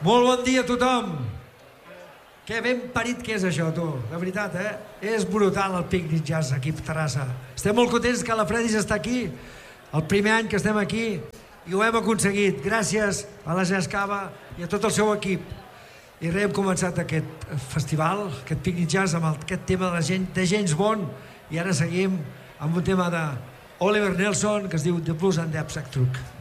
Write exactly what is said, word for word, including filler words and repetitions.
Molt bon dia a tothom. Que ben parit que és això, tu. La veritat, eh? És brutal el Picnic Jazz aquí a Terrassa. Estem molt contents que la Fredis està aquí. El primer any que estem aquí i ho hem aconseguit. Gràcies a la Jazz Cava i a tot el seu equip. I res, hem començat aquest festival, aquest Picnic Jazz, amb aquest tema de, la gent, de James Bond. I ara seguim amb un tema de Oliver Nelson que es diu The Blues and the Abstract Truck.